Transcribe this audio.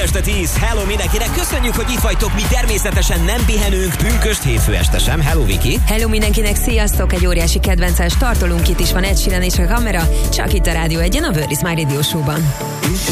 este 10. Hello mindenkinek, köszönjük, hogy itt vagytok, mi természetesen nem pihenünk, pünkösd hétfő este sem. Hello Viki. Hello mindenkinek, sziasztok! Egy óriási kedvencel startolunk, itt is van Ed Sheeran és a kamera, csak itt a Rádió 1-en, a Word is My Radio Show-ban.